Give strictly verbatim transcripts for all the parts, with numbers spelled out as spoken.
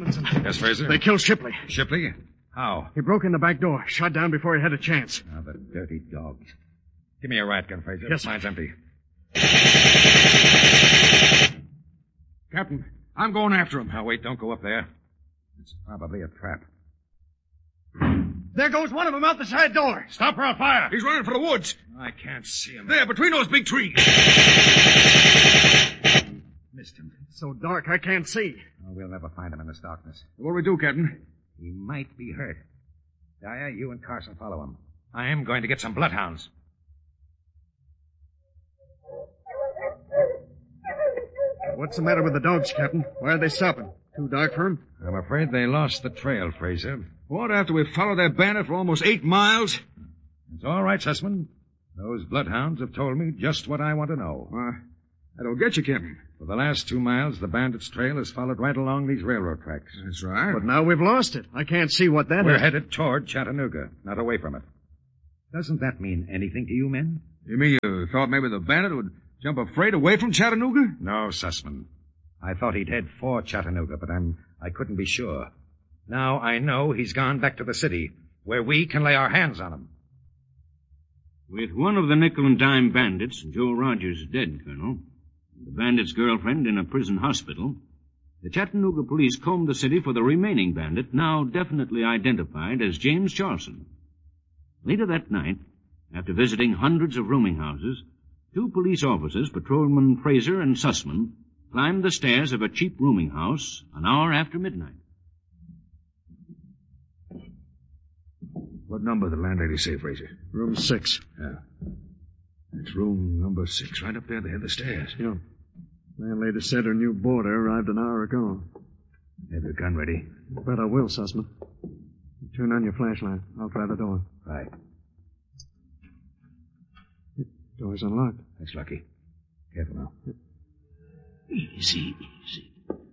Edmondson. Yes, Fraser? They killed Shipley. Shipley? How? He broke in the back door, shot down before he had a chance. Oh, the dirty dogs. Give me a rat gun, Fraser. Yes, sir. Mine's empty. Captain, I'm going after him. Now, wait, don't go up there. It's probably a trap. There goes one of them out the side door. Stop or I'll fire. He's running for the woods. I can't see him. There, between those big trees. Missed him. It's so dark I can't see. Oh, we'll never find him in this darkness. What do we do, Captain? He might be hurt. Dyer, you and Carson follow him. I am going to get some bloodhounds. What's the matter with the dogs, Captain? Why are they stopping? Too dark for them? I'm afraid they lost the trail, Fraser. What, after we followed that bandit for almost eight miles? It's all right, Sussman. Those bloodhounds have told me just what I want to know. Uh, I don't get you, Captain. For the last two miles, the bandit's trail has followed right along these railroad tracks. That's right. But now we've lost it. I can't see what that We're is. headed toward Chattanooga, not away from it. Doesn't that mean anything to you men? You mean you thought maybe the bandit would jump afraid away from Chattanooga? No, Sussman. I thought he'd head for Chattanooga, but I'm, I couldn't be sure. Now I know he's gone back to the city, where we can lay our hands on him. With one of the nickel and dime bandits, Joe Rogers, dead, Colonel, and the bandit's girlfriend in a prison hospital, the Chattanooga police combed the city for the remaining bandit, now definitely identified as James Charlson. Later that night, after visiting hundreds of rooming houses, two police officers, Patrolman Fraser and Sussman, climbed the stairs of a cheap rooming house an hour after midnight. What number did the landlady say, Fraser? Room six. Yeah. It's room number six, right up there at the head of the stairs. Yeah. Landlady said her new boarder arrived an hour ago. Have your gun ready? Bet I will, Sussman. Turn on your flashlight. I'll try the door. Right. Door's unlocked. That's lucky. Careful now. Easy, easy.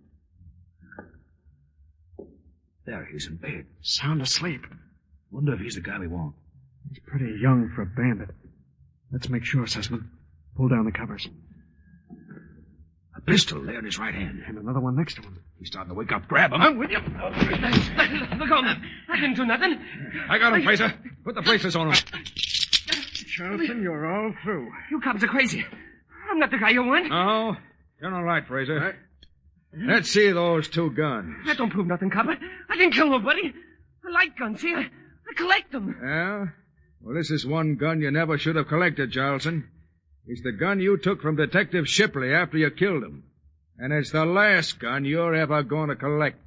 There, he's in bed. Sound asleep. Wonder if he's the guy we want. He's pretty young for a bandit. Let's make sure, Sussman. Pull down the covers. A pistol there in his right hand. And another one next to him. He's starting to wake up. Grab him. I'm with you. Look on them. I didn't do nothing. I got him, Fraser. Put the bracelets on him. Charlson, you're all through. You cops are crazy. I'm not the guy you want. No, you're all right, Fraser. Let's see those two guns. That don't prove nothing, cop. I didn't kill nobody. I like guns, see? I, I collect them. Yeah? Well, this is one gun you never should have collected, Charlson. It's the gun you took from Detective Shipley after you killed him. And it's the last gun you're ever going to collect.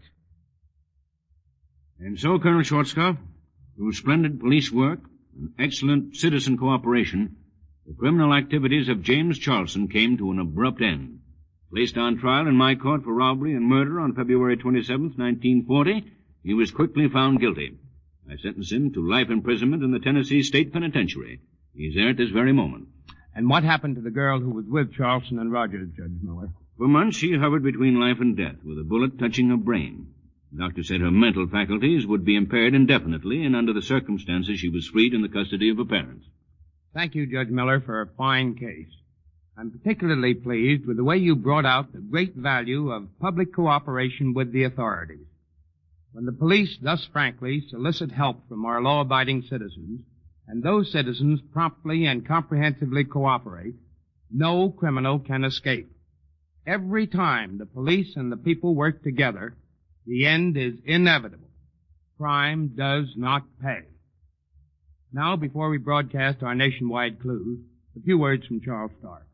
And so, Colonel Schwarzkopf, through splendid police work and excellent citizen cooperation, the criminal activities of James Charlson came to an abrupt end. Placed on trial in my court for robbery and murder on February twenty-seventh, nineteen forty, he was quickly found guilty. I sentenced him to life imprisonment in the Tennessee State Penitentiary. He's there at this very moment. And what happened to the girl who was with Charlson and Rogers, Judge Miller? For months, she hovered between life and death, with a bullet touching her brain. The doctor said her mental faculties would be impaired indefinitely, and under the circumstances, she was freed in the custody of her parents. Thank you, Judge Miller, for a fine case. I'm particularly pleased with the way you brought out the great value of public cooperation with the authorities. When the police thus frankly solicit help from our law-abiding citizens, and those citizens promptly and comprehensively cooperate, no criminal can escape. Every time the police and the people work together, the end is inevitable. Crime does not pay. Now, before we broadcast our nationwide clues, a few words from Charles Stark.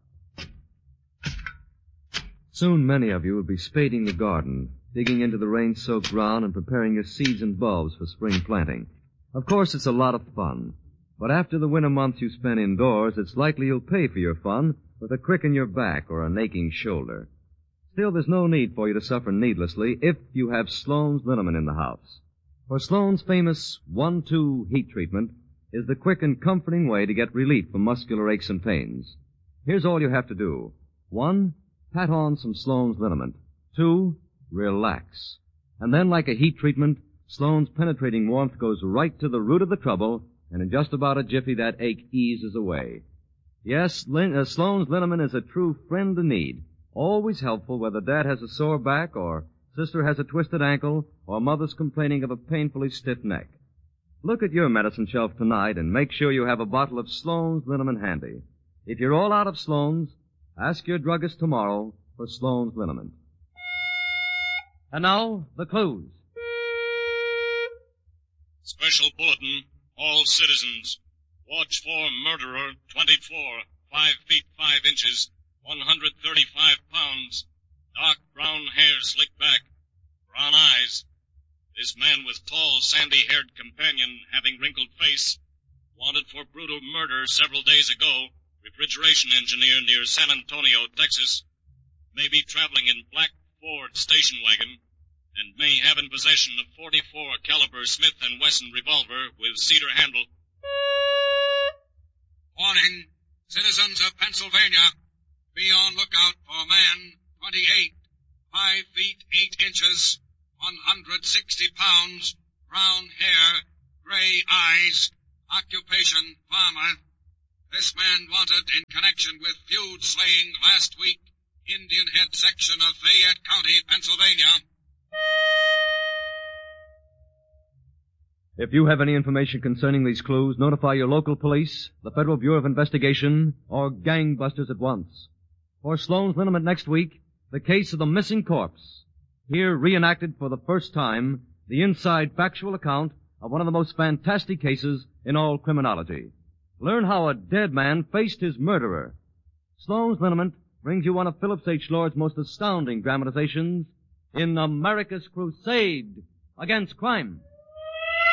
Soon many of you will be spading the garden, digging into the rain-soaked ground and preparing your seeds and bulbs for spring planting. Of course, it's a lot of fun. But after the winter months you spend indoors, it's likely you'll pay for your fun with a crick in your back or an aching shoulder. Still, there's no need for you to suffer needlessly if you have Sloan's Liniment in the house. For Sloan's famous one two heat treatment is the quick and comforting way to get relief from muscular aches and pains. Here's all you have to do. One, pat on some Sloan's Liniment. Two, relax. And then, like a heat treatment, Sloan's penetrating warmth goes right to the root of the trouble, and in just about a jiffy that ache eases away. Yes, Lin- uh, Sloan's Liniment is a true friend in need, always helpful whether Dad has a sore back or sister has a twisted ankle, or mother's complaining of a painfully stiff neck. Look at your medicine shelf tonight and make sure you have a bottle of Sloan's liniment handy. If you're all out of Sloan's, ask your druggist tomorrow for Sloan's liniment. And now, the clues. Special bulletin, all citizens. Watch for murderer, twenty-four, five feet five inches, one hundred thirty-five pounds. Dark brown hair slicked back, brown eyes. This man with tall, sandy-haired companion having wrinkled face. Wanted for brutal murder several days ago. Refrigeration engineer near San Antonio, Texas. May be traveling in black Ford station wagon. And may have in possession a forty-four caliber Smith and Wesson revolver with cedar handle. Warning, citizens of Pennsylvania, be on lookout for a man, twenty-eight, five feet eight inches, one hundred sixty pounds, brown hair, gray eyes, occupation farmer. This man wanted in connection with feud slaying last week, Indian Head section of Fayette County, Pennsylvania. If you have any information concerning these clues, notify your local police, the Federal Bureau of Investigation, or gangbusters at once. For Sloan's Liniment next week, the case of the missing corpse. Here reenacted for the first time, the inside factual account of one of the most fantastic cases in all criminology. Learn how a dead man faced his murderer. Sloan's Liniment brings you one of Phillips H. Lord's most astounding dramatizations in America's Crusade against Crime.